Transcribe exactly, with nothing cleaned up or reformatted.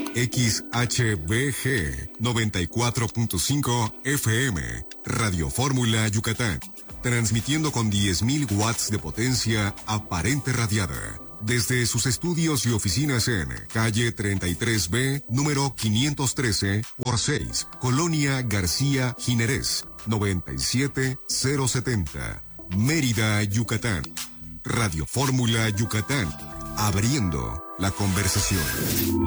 X H B G noventa y cuatro punto cinco F M, Radio Fórmula Yucatán, transmitiendo con diez mil watts de potencia aparente radiada. Desde sus estudios y oficinas en calle treinta y tres B, número quinientos trece por seis, Colonia García Jiménez, noventa y siete mil setenta, Mérida, Yucatán. Radio Fórmula Yucatán, abriendo la conversación.